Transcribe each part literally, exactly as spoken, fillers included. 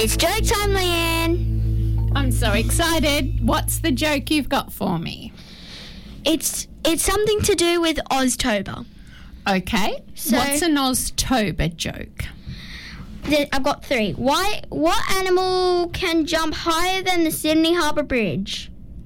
It's joke time, Leanne. I'm so excited. What's the joke you've got for me? It's it's something to do with Oztober. Okay. So- What's an Oztober joke? Th- I've got three. Why? What animal can jump higher than the Sydney Harbour Bridge?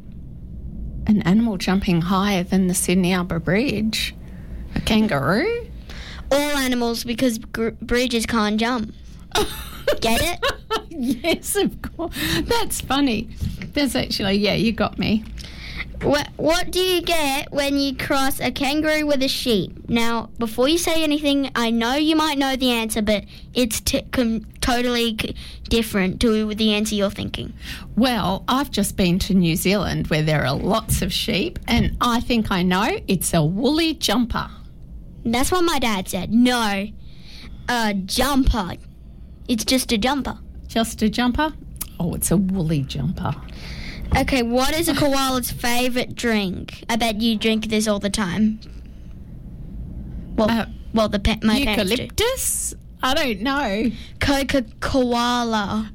An animal jumping higher than the Sydney Harbour Bridge? A kangaroo? All animals, because gr- bridges can't jump. Get it? Yes, of course. That's funny. That's actually, yeah, you got me. What, what do you get when you cross a kangaroo with a sheep? Now, before you say anything, I know you might know the answer, but it's t- com- totally c- different to the answer you're thinking. Well, I've just been to New Zealand where there are lots of sheep, and I think I know it's a woolly jumper. That's what my dad said. No, a jumper. It's just a jumper. Just a jumper? Oh, it's a woolly jumper. Okay, what is a koala's favourite drink? I bet you drink this all the time. Well, Uh, well, the pa- my parents do. Eucalyptus? I don't know. Coca-Cola.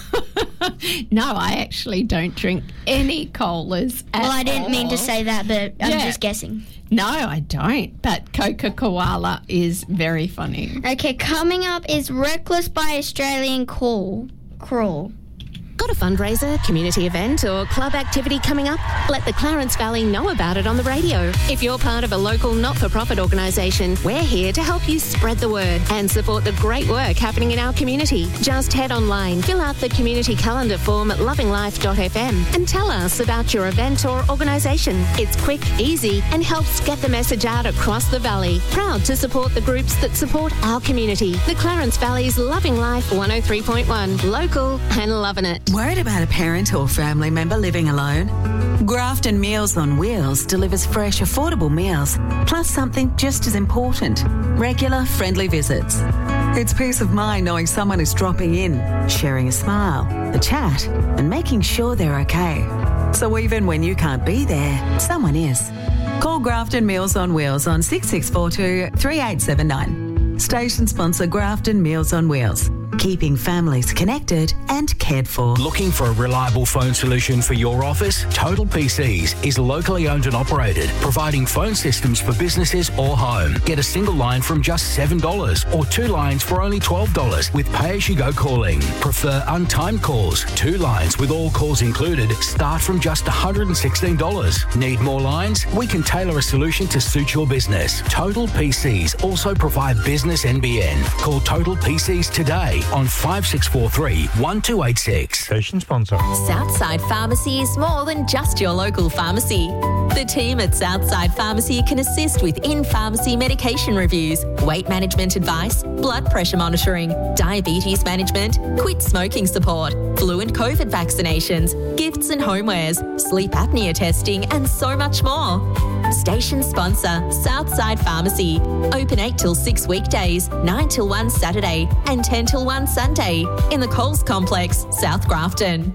No, I actually don't drink any colas at Well, I didn't mean to all. say that, but I'm Yeah. just guessing. No, I don't. But Coca-Cola is very funny. Okay, coming up is Reckless by Australian Crawl. Crawl. Got a fundraiser, community event or club activity coming up? Let the Clarence Valley know about it on the radio. If you're part of a local not-for-profit organisation, we're here to help you spread the word and support the great work happening in our community. Just head online, fill out the community calendar form at loving life dot f m and tell us about your event or organisation. It's quick, easy and helps get the message out across the valley. Proud to support the groups that support our community. The Clarence Valley's Loving Life one oh three point one. Local and loving it. Worried about a parent or family member living alone? Grafton Meals on Wheels delivers fresh, affordable meals, plus something just as important, regular, friendly visits. It's peace of mind knowing someone is dropping in, sharing a smile, a chat, and making sure they're okay. So even when you can't be there, someone is. Call Grafton Meals on Wheels on six six four two, three eight seven nine. Station sponsor Grafton Meals on Wheels. Keeping families connected and cared for. Looking for a reliable phone solution for your office? Total P Cs is locally owned and operated, providing phone systems for businesses or home. Get a single line from just seven dollars or two lines for only twelve dollars with pay-as-you-go calling. Prefer untimed calls? Two lines with all calls included start from just one hundred sixteen dollars. Need more lines? We can tailor a solution to suit your business. Total P Cs also provide business N B N. Call Total P Cs today on five six four three, one two eight six. Station sponsor. Southside Pharmacy is more than just your local pharmacy. The team at Southside Pharmacy can assist with in-pharmacy medication reviews, weight management advice, blood pressure monitoring, diabetes management, quit smoking support, flu and COVID vaccinations, gifts and homewares, sleep apnea testing, and so much more. Station sponsor, Southside Pharmacy. Open eight till six weekdays, nine till one Saturday, and ten till one Sunday in the Coles Complex, South Grafton.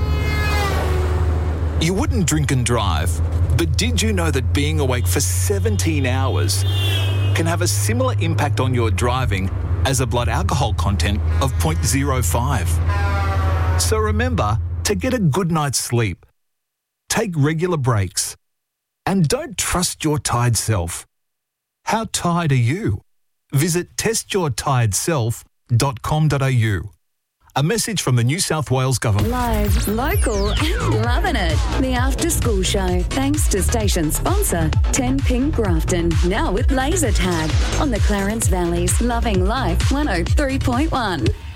You wouldn't drink and drive, but did you know that being awake for seventeen hours can have a similar impact on your driving as a blood alcohol content of zero point zero five? So remember to get a good night's sleep, take regular breaks, and don't trust your tired self. How tired are you? Visit test your tired self dot com dot a u. A message from the New South Wales Government. Live, local and loving it. The After School Show, thanks to station sponsor ten Pink Grafton. Now with laser tag on the Clarence Valley's Loving Life one oh three point one.